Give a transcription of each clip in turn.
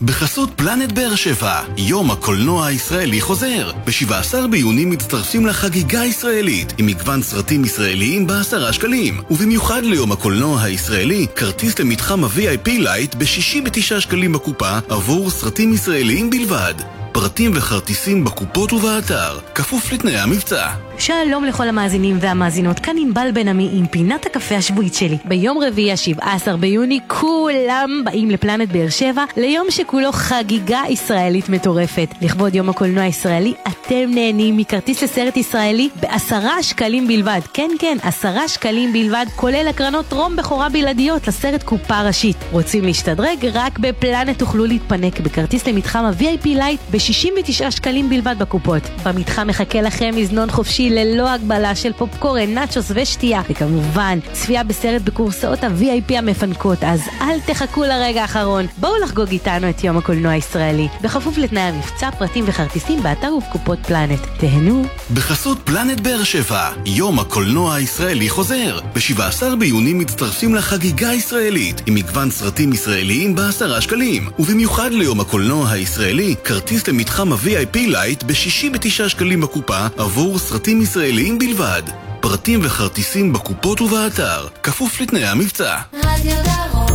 בחסות פלנט באר שבע, יום הקולנוע הישראלי חוזר. ב-17 ביוני מצטרפים לחגיגה הישראלית עם מגוון סרטים ישראליים ב10 שקלים. ובמיוחד ליום הקולנוע הישראלי, כרטיס למתחם ה-VIP לייט ב-69 שקלים בקופה עבור סרטים ישראליים בלבד. פרטים וכרטיסים בקופות ובאתר, כפוף לתנאי המבצע. שלום לכל המאזינים והמאזינות, כאן ענבל בן עמי עם פינת הקפה השבועית שלי. ביום רביעי 17 ביוני כולם באים לפלנט באר שבע ליום שכולו חגיגה ישראלית מטורפת. לכבוד יום הקולנוע הישראלי אתם נהנים מכרטיס לסרט ישראלי ב10 שקלים בלבד. כן, 10 שקלים בלבד, כולל הקרנות טרום בכורה בלעדיות לסרט קופה ראשית. רוצים להשתדרג? רק בפלנט תוכלו להתפנק בכרטיס למתחם ה-VIP לייט ב-69 שקלים בלבד בקופות. במתחם מחכה לכם מזנון חופשי ללא הגבלה של פופקורן, נאצ'וס ושתייה, וכמובן צפייה בסרט בקורסאות ה-VIP המפנקות. אז אל תחכו לרגע האחרון, בואו לחגוג איתנו את יום הקולנוע הישראלי, בכפוף לתנאי המבצע, פרטים וחרטיסים באתר ובקופות פלנט. תהנו. בחסות פלנט באר שבע, יום הקולנוע הישראלי חוזר. ב-17 ביוני מצטרפים לחגיגה הישראלית עם מגוון סרטים ישראליים ב10 שקלים. ובמיוחד ליום הקולנוע הישראלי, כרטיס למתחם ה-VIP לייט ב-69 שקלים בקופה עבור סרטים ישראליים בלבד. פרטים וכרטיסים בקופות ובאתר, כפוף לתנאי המבצע. רדיו דרום.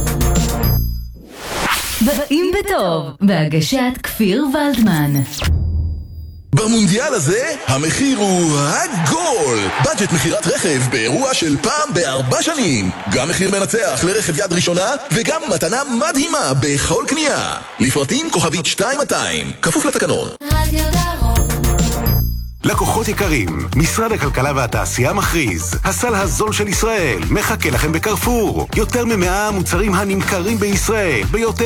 באים בטוב, בהגשת כפיר ולדמן. במונדיאל הזה המחיר הוא הגול. בדג'ט מחירת רכב באירוע של פעם ב4 שנים. גם מחיר מנצח לרכב יד ראשונה וגם מתנה מדהימה בכל קנייה. לפרטים כוכבית 2200, כפוף לתקנון. רדיו דרום. לקוחות יקרים, משרד הכלכלה והתעשייה מכריז, הסל הזול של ישראל מחכה לכם בקרפור. יותר מ100 מוצרים הנמכרים בישראל ביותר